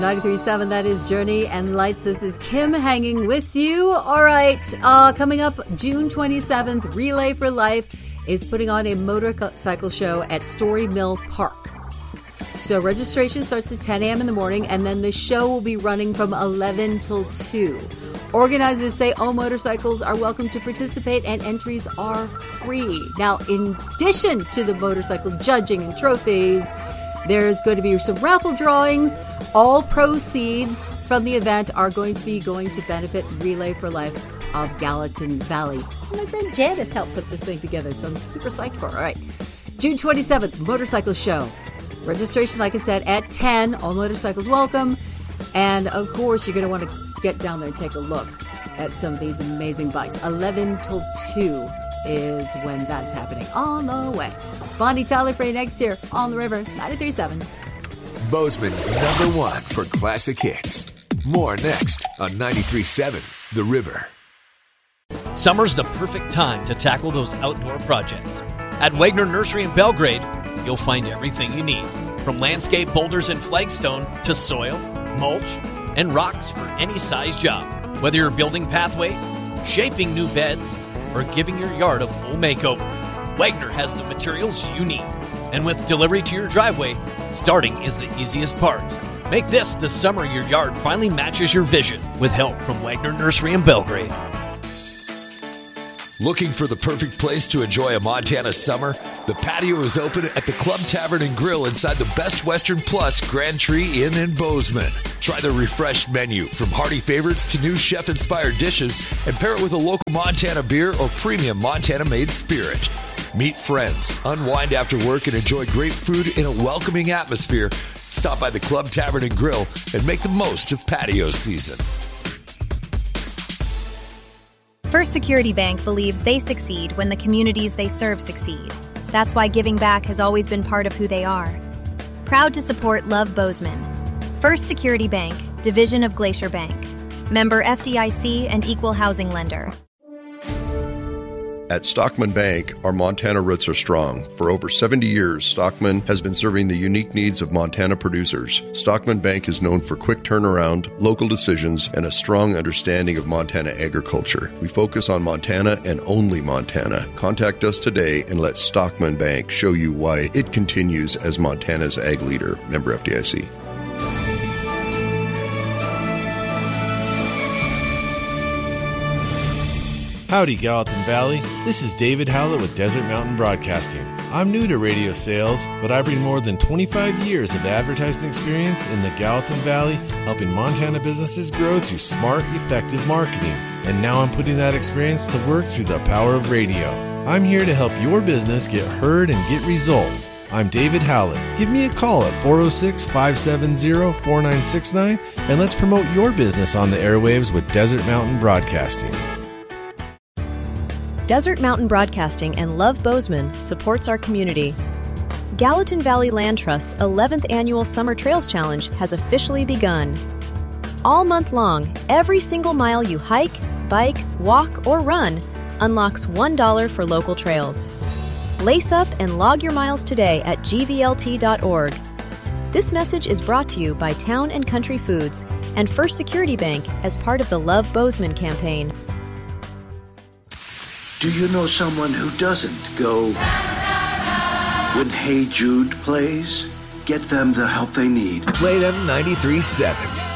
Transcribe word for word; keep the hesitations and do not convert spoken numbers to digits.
ninety-three point seven, that is Journey and Lights. This is Kim hanging with you. All right, uh, coming up June twenty-seventh, Relay for Life is putting on a motorcycle show at Story Mill Park. So registration starts at ten a.m. in the morning, and then the show will be running from eleven till two. Organizers say all motorcycles are welcome to participate and entries are free. Now, in addition to the motorcycle judging and trophies, there's going to be some raffle drawings. All proceeds from the event are going to be going to benefit Relay for Life of Gallatin Valley. My friend Janice helped put this thing together, so I'm super psyched for it. All right, June twenty-seventh, motorcycle show. Registration, like I said, at ten. All motorcycles welcome. And, of course, you're going to want to get down there and take a look at some of these amazing bikes. eleven till two is when that's happening. On the way. Bonnie Tyler for you next here on the river, ninety-three point seven. Bozeman's number one for classic hits. More next on ninety-three point seven The River. Summer's the perfect time to tackle those outdoor projects. At Wagner Nursery in Belgrade, you'll find everything you need, from landscape boulders and flagstone to soil, mulch, and rocks for any size job. Whether you're building pathways, shaping new beds, or giving your yard a full makeover, Wagner has the materials you need. And with delivery to your driveway, starting is the easiest part. Make this the summer your yard finally matches your vision with help from Wagner Nursery in Belgrade. Looking for the perfect place to enjoy a Montana summer? The patio is open at the Club Tavern and Grill inside the Best Western Plus Grand Tree Inn in Bozeman. Try the refreshed menu from hearty favorites to new chef-inspired dishes and pair it with a local Montana beer or premium Montana-made spirit. Meet friends, unwind after work, and enjoy great food in a welcoming atmosphere. Stop by the Club Tavern and Grill and make the most of patio season. First Security Bank believes they succeed when the communities they serve succeed. That's why giving back has always been part of who they are. Proud to support Love Bozeman. First Security Bank, division of Glacier Bank. Member F D I C and equal housing lender. At Stockman Bank, our Montana roots are strong. For over seventy years, Stockman has been serving the unique needs of Montana producers. Stockman Bank is known for quick turnaround, local decisions, and a strong understanding of Montana agriculture. We focus on Montana and only Montana. Contact us today and let Stockman Bank show you why it continues as Montana's ag leader. Member F D I C. Howdy, Gallatin Valley. This is David Howlett with Desert Mountain Broadcasting. I'm new to radio sales, but I bring more than twenty-five years of advertising experience in the Gallatin Valley, helping Montana businesses grow through smart, effective marketing. And now I'm putting that experience to work through the power of radio. I'm here to help your business get heard and get results. I'm David Howlett. Give me a call at four oh six, five seven zero, four nine six nine and let's promote your business on the airwaves with Desert Mountain Broadcasting. Desert Mountain Broadcasting and Love Bozeman supports our community. Gallatin Valley Land Trust's eleventh Annual Summer Trails Challenge has officially begun. All month long, every single mile you hike, bike, walk, or run unlocks one dollar for local trails. Lace up and log your miles today at G V L T dot org. This message is brought to you by Town and Country Foods and First Security Bank as part of the Love Bozeman campaign. Do you know someone who doesn't go when Hey Jude plays? Get them the help they need. Play them ninety-three point seven.